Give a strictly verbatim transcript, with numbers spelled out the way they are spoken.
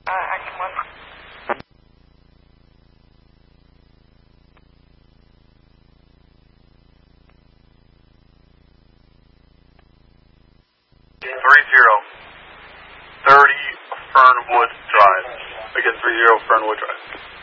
Uh, action one. Three zero. Thirty Fernwood Drive. Again, three zero Fernwood Drive.